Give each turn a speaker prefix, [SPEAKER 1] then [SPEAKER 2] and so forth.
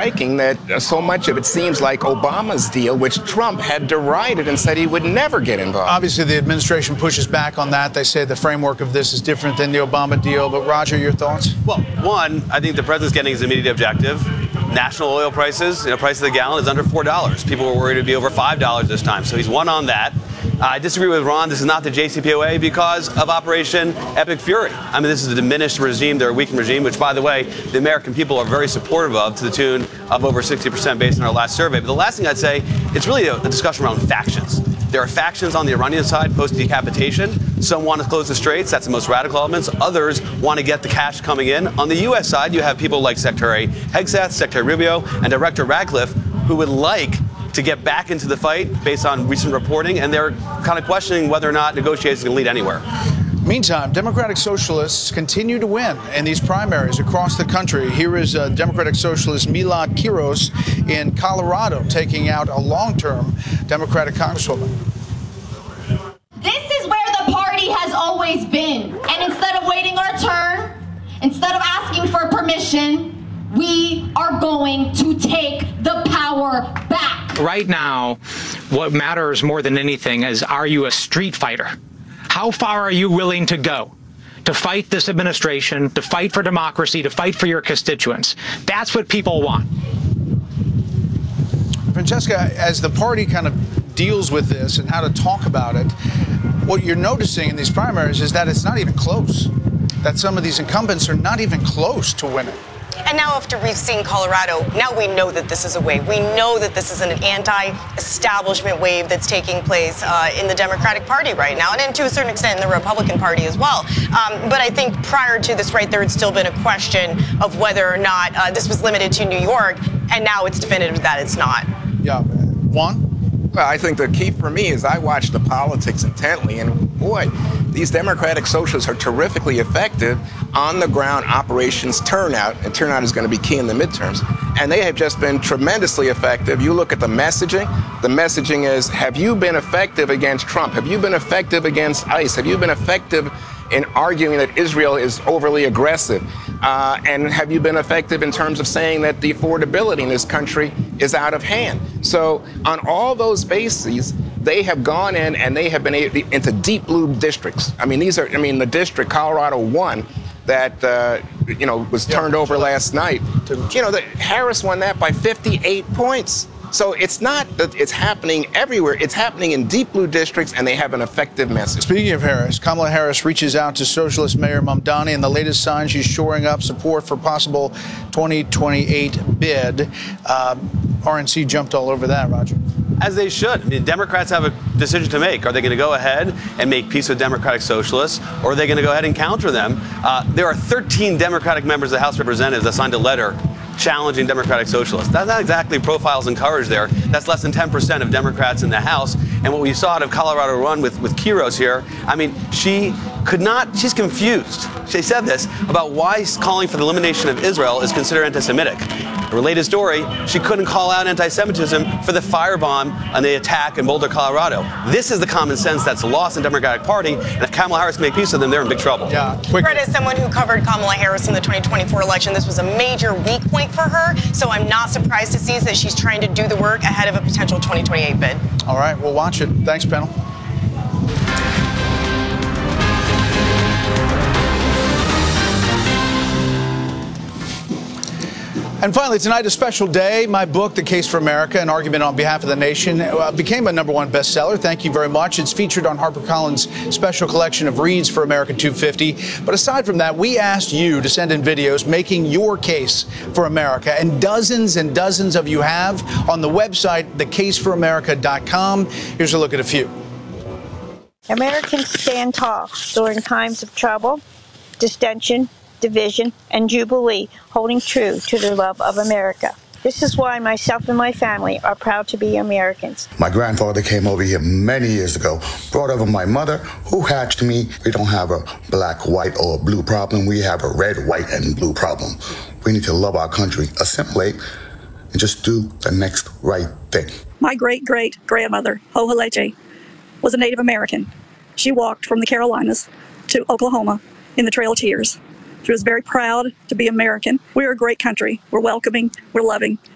[SPEAKER 1] striking that so much of it seems like Obama's deal, which Trump had derided and said he would never get involved.
[SPEAKER 2] Obviously, the administration pushes back on that. They say the framework of this is different than the Obama deal. But, Roger, your thoughts?
[SPEAKER 3] Well, one, I think the president's getting his immediate objective. National oil prices, price of the gallon is under $4. People were worried it'd be over $5 this time. So he's won on that. I disagree with Ron. This is not the JCPOA because of Operation Epic Fury. I mean, this is a diminished regime. They're a weakened regime, which, by the way, the American people are very supportive of, to the tune of over 60% based on our last survey. But the last thing I'd say, it's really a discussion around factions. There are factions on the Iranian side post-decapitation. Some want to close the straits. That's the most radical elements. Others want to get the cash coming in. On the U.S. side, you have people like Secretary Hegseth, Secretary Rubio, and Director Radcliffe, who would like to get back into the fight based on recent reporting, and they're kind of questioning whether or not negotiations can lead anywhere.
[SPEAKER 2] Meantime, Democratic Socialists continue to win in these primaries across the country. Here is Democratic Socialist Milad Kiros in Colorado taking out a long-term Democratic Congresswoman.
[SPEAKER 4] This is where the party has always been. And instead of waiting our turn, instead of asking for permission, we are going to take the power back.
[SPEAKER 5] Right now, what matters more than anything is, are you a street fighter? How far are you willing to go to fight this administration, to fight for democracy, to fight for your constituents? That's what people want.
[SPEAKER 2] Francesca, as the party kind of deals with this and how to talk about it, what you're noticing in these primaries is that it's not even close, that some of these incumbents are not even close to winning.
[SPEAKER 6] And now after we've seen Colorado, now we know that this is a wave. We know that this is an anti-establishment wave that's taking place in the Democratic Party right now, and to a certain extent in the Republican Party as well. But I think prior to this, right, there had still been a question of whether or not this was limited to New York, and now it's definitive that it's not.
[SPEAKER 2] Yeah. Juan?
[SPEAKER 1] Well, I think the key for me is I watch the politics intently, and boy, these Democratic Socialists are terrifically effective on the ground operations turnout, and turnout is going to be key in the midterms. And they have just been tremendously effective. You look at the messaging is, have you been effective against Trump? Have you been effective against ICE? Have you been effective in arguing that Israel is overly aggressive? And have you been effective in terms of saying that the affordability in this country is out of hand? So on all those bases, they have gone in and they have been into deep blue districts. I mean, the district Colorado 1 that, was turned over last night. Harris won that by 58 points. So it's not that it's happening everywhere. It's happening in deep blue districts, and they have an effective message.
[SPEAKER 2] Speaking of Harris, Kamala Harris reaches out to Socialist Mayor Mamdani, and the latest sign she's shoring up support for possible 2028 bid. RNC jumped all over that, Roger.
[SPEAKER 3] As they should. I mean, Democrats have a decision to make. Are they going to go ahead and make peace with Democratic Socialists, or are they going to go ahead and counter them? There are 13 Democratic members of the House of Representatives that signed a letter challenging Democratic Socialists. That's not exactly profiles and courage there. That's less than 10% of Democrats in the House. And what we saw out of Colorado Run with Kiros here, I mean, she's confused. She said this about why calling for the elimination of Israel is considered anti-Semitic. A related story, she couldn't call out anti-Semitism for the firebomb and the attack in Boulder, Colorado. This is the common sense that's lost in the Democratic Party, and if Kamala Harris can make peace with them, they're in big trouble.
[SPEAKER 2] Yeah,
[SPEAKER 6] Fred, as someone who covered Kamala Harris in the 2024 election, this was a major weak point for her, so I'm not surprised to see that she's trying to do the work ahead of a potential 2028 bid.
[SPEAKER 2] All right, we'll watch it. Thanks, panel. And finally, tonight, a special day. My book, The Case for America, An Argument on Behalf of the Nation, became a #1 bestseller. Thank you very much. It's featured on HarperCollins' special collection of reads for America 250. But aside from that, we asked you to send in videos making your case for America. And dozens of you have on the website, thecaseforamerica.com. Here's a look at a few.
[SPEAKER 7] Americans stand tall during times of trouble, distension, division, and jubilee, holding true to their love of America. This is why myself and my family are proud to be Americans.
[SPEAKER 8] My grandfather came over here many years ago, brought over my mother, who hatched me. We don't have a black, white, or blue problem. We have a red, white, and blue problem. We need to love our country, assimilate, and just do the next right thing.
[SPEAKER 9] My great-great-grandmother, Hoheleche, was a Native American. She walked from the Carolinas to Oklahoma in the Trail of Tears. She was very proud to be American. We're a great country. We're welcoming. We're loving.